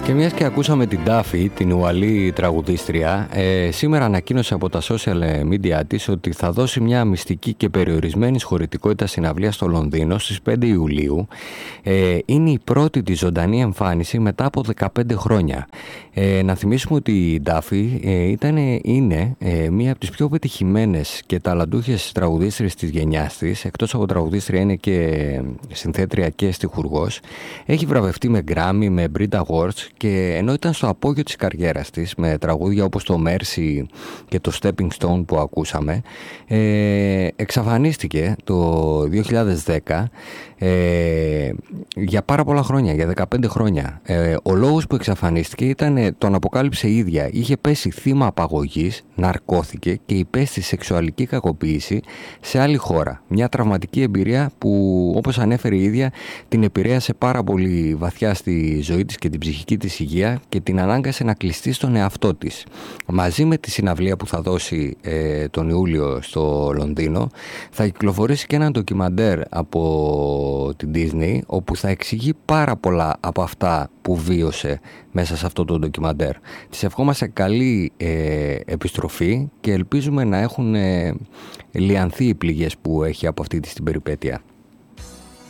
Και μιας και ακούσαμε την Ντάφη, την Ουαλή τραγουδίστρια, σήμερα ανακοίνωσε από τα social media της ότι θα δώσει μια μυστική και περιορισμένη χωρητικότητα συναυλία στο Λονδίνο στις 5 Ιουλίου. Είναι η πρώτη της ζωντανή εμφάνιση μετά από 15 χρόνια. Να θυμίσουμε ότι η Ντάφη είναι μία από τις πιο πετυχημένες και ταλαντούχες τραγουδίστριες της γενιάς της. Εκτός από τραγουδίστρια είναι και συνθέτρια και στιχουργός. Έχει βραβευτεί με Grammy, με Brit Awards, και ενώ ήταν στο απόγειο της καριέρας της με τραγούδια όπως το Mercy και το Stepping Stone που ακούσαμε, εξαφανίστηκε το 2010 για πάρα πολλά χρόνια, για 15 χρόνια. Ο λόγος που εξαφανίστηκε ήταν, τον αποκάλυψε η ίδια. Είχε πέσει θύμα απαγωγής, ναρκώθηκε και υπέστη σεξουαλική κακοποίηση σε άλλη χώρα. Μια τραυματική εμπειρία που, όπως ανέφερε η ίδια, την επηρέασε πάρα πολύ βαθιά στη ζωή της και την ψυχική της υγεία και την ανάγκασε να κλειστεί στον εαυτό της. Μαζί με τη συναυλία που θα δώσει τον Ιούλιο στο Λονδίνο, θα κυκλοφορήσει και ένα ντοκιμαντέρ από την Disney, όπου θα εξηγεί πάρα πολλά από αυτά που βίωσε μέσα σε αυτό το ντοκιμαντέρ. Της ευχόμαστε καλή επιστροφή και ελπίζουμε να έχουν λιανθεί οι πληγές που έχει από αυτή την περιπέτεια.